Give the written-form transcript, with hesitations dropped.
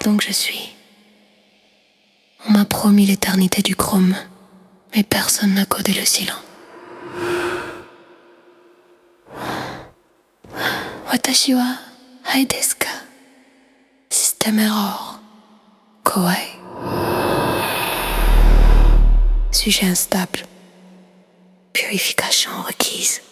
Donc je suis. On m'a promis l'éternité du chrome, mais personne n'a codé le silence. Watashi wa hai desu ka? Système error. Kowai. Sujet instable. Purification requise.